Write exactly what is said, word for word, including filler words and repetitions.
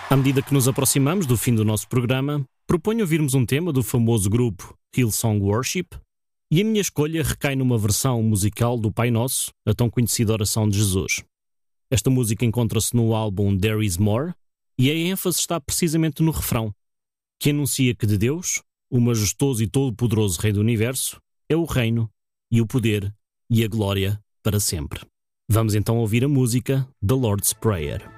À medida que nos aproximamos do fim do nosso programa, proponho ouvirmos um tema do famoso grupo Hillsong Worship e a minha escolha recai numa versão musical do Pai Nosso, a tão conhecida oração de Jesus. Esta música encontra-se no álbum There Is More e a ênfase está precisamente no refrão, que anuncia que de Deus, o majestoso e todo-poderoso Rei do Universo, é o reino e o poder e a glória para sempre. Vamos então ouvir a música The Lord's Prayer.